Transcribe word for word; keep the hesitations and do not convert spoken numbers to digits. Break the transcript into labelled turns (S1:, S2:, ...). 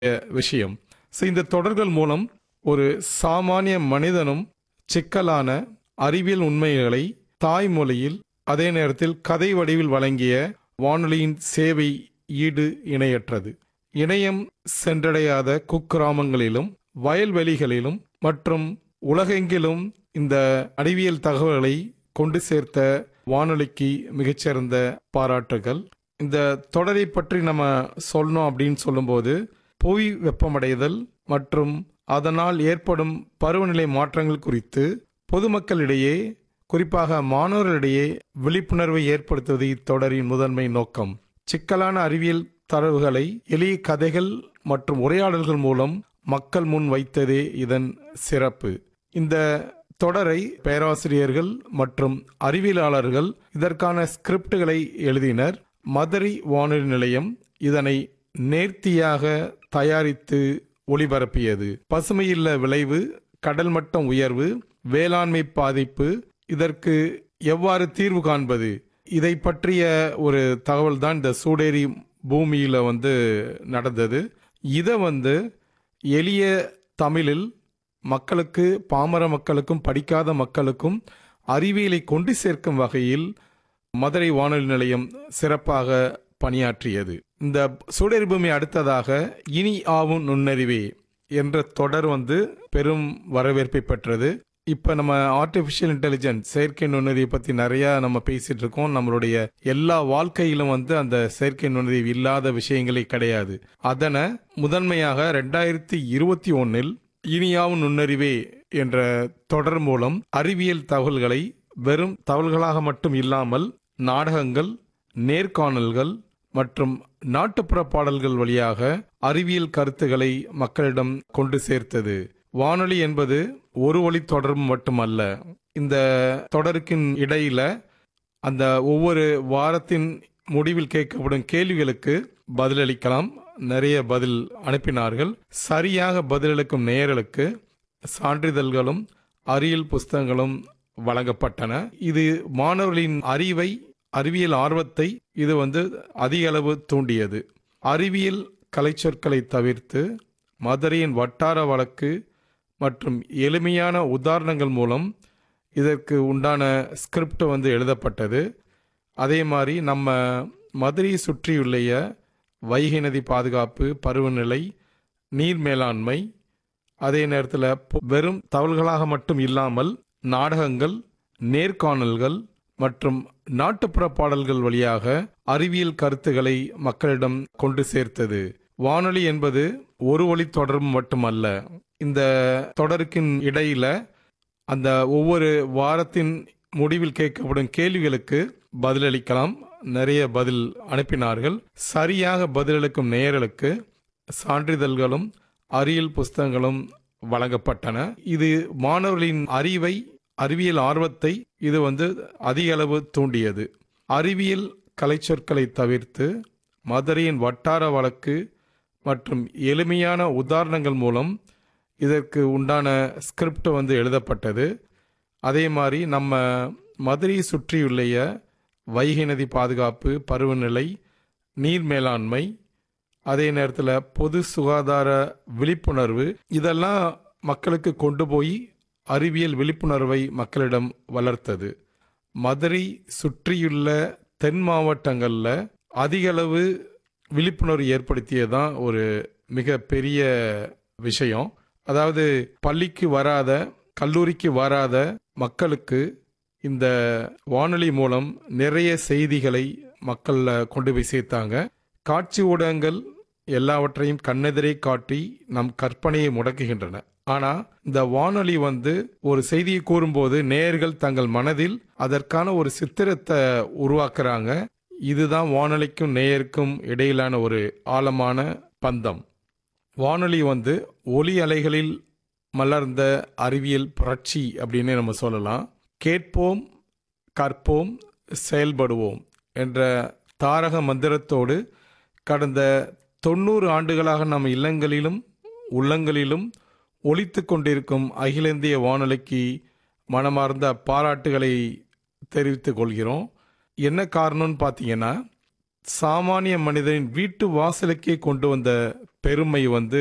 S1: விஷயம். So, இந்த தொடர்கள் மூலம் ஒரு சாமானிய மனிதனும் சிக்கலான அறிவியல் உண்மைகளை தாய்மொழியில் அதே நேரத்தில் கதை வடிவில் வழங்கிய வானொலியின் சேவை ஈடு இணையற்றது. இணையம் சென்றடையாத குக்கிராமங்களிலும் வயல்வெளிகளிலும் மற்றும் உலகெங்கிலும் இந்த அறிவியல் தகவல்களை கொண்டு சேர்த்த வானொலிக்கு மிகச்சிறந்த பாராட்டுகள். இந்த தொடரை பற்றி நம்ம சொல்லணும் அப்படின்னு சொல்லும்போது புவி வெப்பமடைதல் மற்றும் அதனால் ஏற்படும் பருவநிலை மாற்றங்கள் குறித்து பொதுமக்களிடையே குறிப்பாக மாணவர்களிடையே விழிப்புணர்வை ஏற்படுத்துவது இத்தொடரின் முதன்மை நோக்கம். சிக்கலான அறிவியல் தரவுகளை எளிய கதைகள் மற்றும் உரையாடல்கள் மூலம் மக்கள் முன் வைத்ததே இதன் சிறப்பு. இந்த தொடரை பேராசிரியர்கள் மற்றும் அறிவியலாளர்கள் இதற்கான ஸ்கிரிப்டுகளை எழுதினர். மதுரை வானொலி நிலையம் இதனை நேர்த்தியாக தயாரித்து ஒளிபரப்பியது. பசுமையில்ல விளைவு, கடல் மட்டம் உயர்வு, வேளாண்மை பாதிப்பு, இதற்கு எவ்வாறு தீர்வு காண்பது, இதை பற்றிய ஒரு தகவல் தான் இந்த சூடேரி பூமியில வந்து நடந்தது. இதை வந்து எளிய தமிழில் மக்களுக்கு, பாமர மக்களுக்கும் படிக்காத மக்களுக்கும் அறிவியலை கொண்டு சேர்க்கும் வகையில் மதுரை வானொலி நிலையம் சிறப்பாக பணியாற்றியது. இந்த சூடேரி பூமி அடுத்ததாக இனி ஆவும் நுண்ணறிவே என்ற தொடர் வந்து பெரும் வரவேற்பை பெற்றது. இப்போ நம்ம ஆர்டிஃபிஷியல் இன்டெலிஜென்ஸ் செயற்கை நுண்ணறிவை பற்றி நிறையா நம்ம பேசிட்டு இருக்கோம். நம்மளுடைய எல்லா வாழ்க்கையிலும் வந்து அந்த செயற்கை நுண்ணறிவு இல்லாத விஷயங்களே கிடையாது. அதனை முதன்மையாக ரெண்டாயிரத்தி இருபத்தி ஒன்னில் இனியாவும் நுண்ணறிவே என்ற தொடர் மூலம் அறிவியல் தகவல்களை வெறும் தகவல்களாக மட்டும் இல்லாமல் நாடகங்கள், நேர்காணல்கள் மற்றும் நாட்டுப்புற பாடல்கள் வழியாக அறிவியல் கருத்துக்களை மக்களிடம் கொண்டு சேர்த்தது. வானொலி என்பது ஒரு வழி தொடர்பு மட்டுமல்ல. இந்த தொடருக்கின் இடையில அந்த ஒவ்வொரு வாரத்தின் முடிவில் கேட்கப்படும் கேள்விகளுக்கு பதிலளிக்கலாம். நிறைய பதில் அனுப்பினார்கள். சரியாக பதிலளிக்கும் நேயர்களுக்கு சான்றிதழ்களும் அறிவியல் புஸ்தகங்களும் வழங்கப்பட்டன. இது மாணவர்களின் அறிவை, அறிவியல் ஆர்வத்தை இது வந்து அதிக அளவு தூண்டியது. அறிவியல் கலைச்சொற்களை தவிர்த்து மதுரையின் வட்டார வழக்கு மற்றும் எளிமையான உதாரணங்கள் மூலம் இதற்கு உண்டான ஸ்கிரிப்ட் வந்து எழுதப்பட்டது. அதே மாதிரி நம்ம மதுரையை சுற்றியுள்ள வைகை நதி பாதுகாப்பு, பருவநிலை, நீர் மேலாண்மை, அதே நேரத்தில் வெறும் தகவல்களாக மட்டும் இல்லாமல் நாடகங்கள், நேர்காணல்கள் மற்றும் நாட்டுப்புற பாடல்கள் வழியாக அறிவியல் கருத்துக்களை மக்களிடம் கொண்டு சேர்த்தது. வானொலி என்பது ஒரு வழி தொடர்பு மட்டுமல்ல. இந்த தொடருக்கின் இடையில அந்த ஒவ்வொரு வாரத்தின் முடிவில் கேட்கப்படும் கேள்விகளுக்கு பதிலளிக்கலாம். நிறைய பதில் அனுப்பினார்கள். சரியாக பதிலளிக்கும் நேயர்களுக்கு சான்றிதழ்களும் அறிவியல் புஸ்தகங்களும் வழங்கப்பட்டன. இது மாணவர்களின் அறிவை, அறிவியல் ஆர்வத்தை இது வந்து அதிக அளவு தூண்டியது. அறிவியல் கலைச்சொற்களை தவிர்த்து மதுரையின் வட்டார வழக்கு மற்றும் எளிமையான உதாரணங்கள் மூலம் இதற்கு உண்டான ஸ்கிரிப்ட் வந்து எழுதப்பட்டது. அதே மாதிரி நம்ம மதுரையை சுற்றியுள்ள வைகை நதி பாதுகாப்பு, பருவநிலை, நீர் மேலாண்மை, அதே நேரத்தில் பொது சுகாதார விழிப்புணர்வு, இதெல்லாம் மக்களுக்கு கொண்டு போய் அறிவியல் விழிப்புணர்வை மக்களிடம் வளர்த்தது. மதுரை சுற்றியுள்ள தென் மாவட்டங்களில் அதிகளவு விழிப்புணர்வு ஏற்படுத்தியதான் ஒரு மிக பெரிய விஷயம். அதாவது பள்ளிக்கு வராத, கல்லூரிக்கு வராத மக்களுக்கு இந்த வானொலி மூலம் நிறைய செய்திகளை மக்களில் கொண்டு போய் சேர்த்தாங்க. காட்சி ஊடகங்கள் எல்லாவற்றையும் கண்ணெதிரே காட்டி நம் கற்பனையை முடக்குகின்றன. ஆனா இந்த வானொலி வந்து ஒரு செய்தியை கூறும்போது நேயர்கள் தங்கள் மனதில் அதற்கான ஒரு சித்திரத்தை உருவாக்குறாங்க. இதுதான் வானொலிக்கும் நேயருக்கும் இடையிலான ஒரு ஆழமான பந்தம். வானொலி வந்து ஒலி அலைகளில் மலர்ந்த அறிவியல் புரட்சி அப்படின்னு நம்ம சொல்லலாம். கேட்போம், கற்போம், செயல்படுவோம் என்ற தாரக மந்திரத்தோடு கடந்த தொண்ணூறு ஆண்டுகளாக நம் இல்லங்களிலும் உள்ளங்களிலும் ஒலித்து கொண்டிருக்கும் அகில இந்திய வானொலிக்கு மனமார்ந்த பாராட்டுகளை தெரிவித்துக் கொள்கிறோம். என்ன காரணம்னு பார்த்தீங்கன்னா, சாமானிய மனிதனின் வீட்டு வாசலுக்கே கொண்டு வந்த பெருமை வந்து